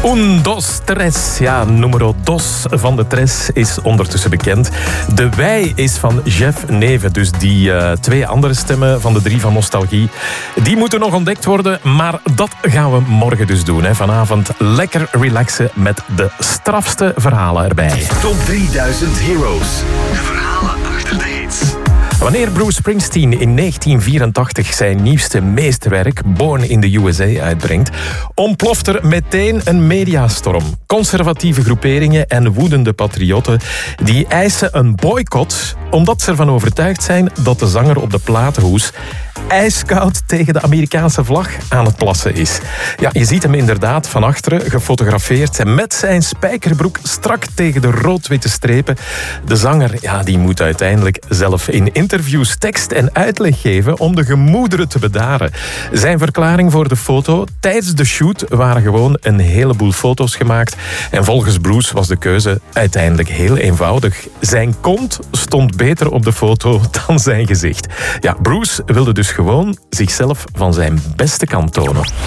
Un, dos, tres. Ja, numero dos van de tres is ondertussen bekend. De Wij is van Jeff Neven. Dus die twee andere stemmen van de drie van Nostalgie, die moeten nog ontdekt worden. Maar dat gaan we morgen dus doen. Hè. Vanavond lekker relaxen met de strafste verhalen erbij. Top 3000 Heroes. De verhalen achter de hits. Wanneer Bruce Springsteen in 1984 zijn nieuwste meesterwerk Born in the USA uitbrengt, ontploft er meteen een mediastorm. Conservatieve groeperingen en woedende patriotten die eisen een boycott omdat ze ervan overtuigd zijn dat de zanger op de platenhoes ijskoud tegen de Amerikaanse vlag aan het plassen is. Ja, je ziet hem inderdaad van achteren gefotografeerd met zijn spijkerbroek strak tegen de rood-witte strepen. De zanger, ja, die moet uiteindelijk zelf in interviews tekst en uitleg geven om de gemoederen te bedaren. Zijn verklaring voor de foto: tijdens de shoot waren gewoon een heleboel foto's gemaakt en volgens Bruce was de keuze uiteindelijk heel eenvoudig. Zijn kont stond beter op de foto dan zijn gezicht. Ja, Bruce wilde dus gewoon zichzelf van zijn beste kant tonen.